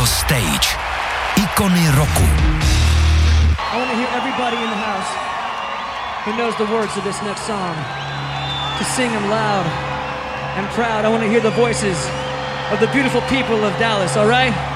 Stage. Ikony roku. I want to hear everybody in the house who knows the words of this next song to sing them loud and proud. I want to hear the voices of the beautiful people of Dallas, all right?